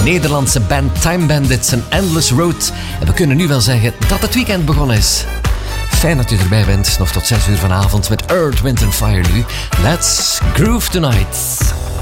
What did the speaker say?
Nederlandse band Time Bandits en Endless Road. En we kunnen nu wel zeggen dat het weekend begonnen is. Fijn dat u erbij bent. Nog tot 6 uur vanavond met Earth, Wind & Fire nu. Let's groove tonight.